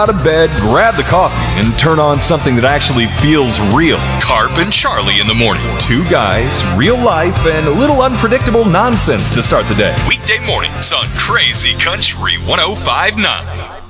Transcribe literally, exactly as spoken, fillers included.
out of bed, grab the coffee, and turn on something that actually feels real. Carp and Charlie in the morning. Two guys, real life, and a little unpredictable nonsense to start the day. Weekday mornings on Crazy Country one oh five point nine.